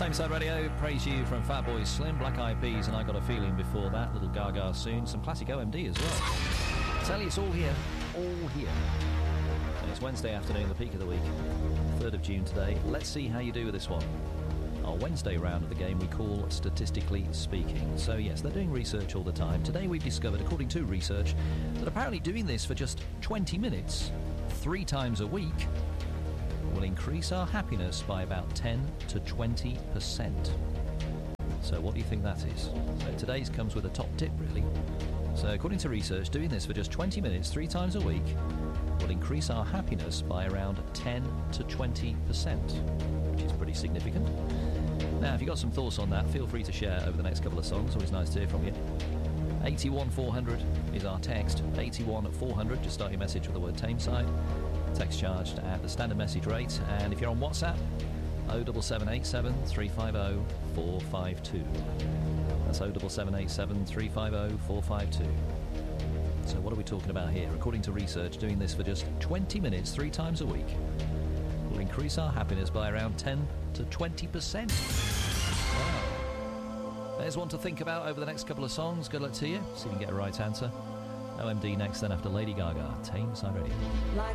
Tameside Radio, Praise You from Fatboy Slim, Black Eyed Peas, and I Got a Feeling before that, Little Gaga soon, some classic OMD as well. I tell you, it's all here, all here. And it's Wednesday afternoon, the peak of the week, 3rd of June today. Let's see how you do with this one. Our Wednesday round of the game we call Statistically Speaking. So yes, they're doing research all the time. Today we've discovered, according to research, that apparently doing this for just 20 minutes, 3 times a week, will increase our happiness by about 10 to 20%. So what do you think that is? So today's comes with a top tip, really. So according to research, doing this for just 20 minutes, 3 times a week, will increase our happiness by around 10 to 20%, which is pretty significant. Now, if you've got some thoughts on that, feel free to share over the next couple of songs. Always nice to hear from you. 81400 is our text. 81400, just start your message with the word Tameside. Text charged at the standard message rate, and if you're on WhatsApp, 07787 350 452. That's 07787 350 452. So what are we talking about here? According to research, doing this for just 20 minutes 3 times a week will increase our happiness by around 10 to 20%. Wow. There's one to think about over the next couple of songs. Good luck to you. See if you can get a right answer. OMD next, then after Lady Gaga. Tameside Radio.